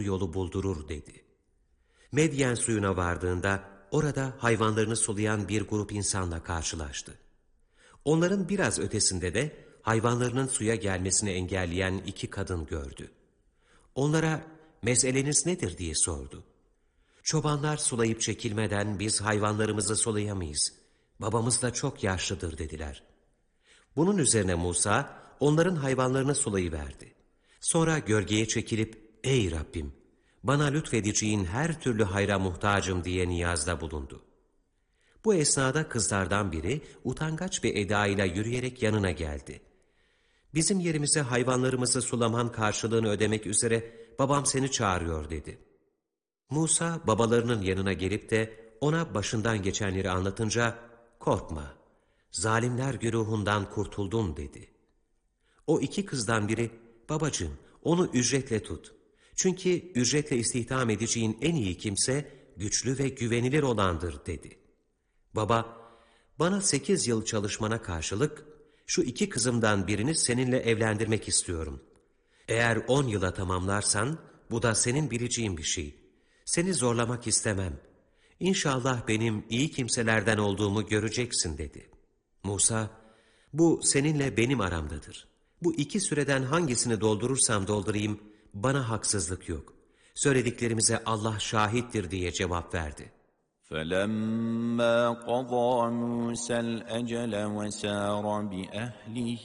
yolu buldurur dedi. Medyen suyuna vardığında orada hayvanlarını sulayan bir grup insanla karşılaştı. Onların biraz ötesinde de hayvanlarının suya gelmesini engelleyen iki kadın gördü. Onlara meseleniz nedir diye sordu. Çobanlar sulayıp çekilmeden biz hayvanlarımızı sulayamayız. Babamız da çok yaşlıdır dediler. Bunun üzerine Musa onların hayvanlarını sulayıverdi. Sonra gölgeye çekilip ey Rabbim bana lütfedeceğin her türlü hayra muhtacım diye niyazda bulundu. Bu esnada kızlardan biri utangaç bir edayla yürüyerek yanına geldi. Bizim yerimize hayvanlarımızı sulaman karşılığını ödemek üzere babam seni çağırıyor dedi. Musa babalarının yanına gelip de ona başından geçenleri anlatınca korkma, zalimler güruhundan kurtuldun dedi. O iki kızdan biri babacığım onu ücretle tut. Çünkü ücretle istihdam edeceğin en iyi kimse güçlü ve güvenilir olandır dedi. Baba bana 8 yıl çalışmana karşılık şu iki kızımdan birini seninle evlendirmek istiyorum. Eğer 10 yıla tamamlarsan bu da senin bileceğin bir şey. Seni zorlamak istemem. İnşallah benim iyi kimselerden olduğumu göreceksin dedi. Musa, bu seninle benim aramdadır. Bu iki süreden hangisini doldurursam doldurayım, bana haksızlık yok. Söylediklerimize Allah şahittir diye cevap verdi. فَلَمَّا قَضَى مُوسَى الْأَجَلَ وَسَارَ بِأَهْلِهِ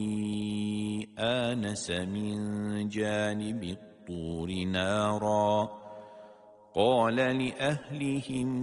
آنَسَ مِنْ جَانِبِ الطُّورِ نَارًا قَالَ لِأَهْلِهِ